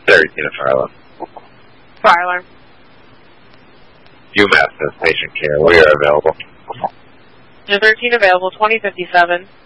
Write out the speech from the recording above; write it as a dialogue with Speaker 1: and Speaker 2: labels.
Speaker 1: 13 at Fire Alarm.
Speaker 2: Fire alarm.
Speaker 1: UMass has patient care. We are available.
Speaker 2: 13 available, 2057.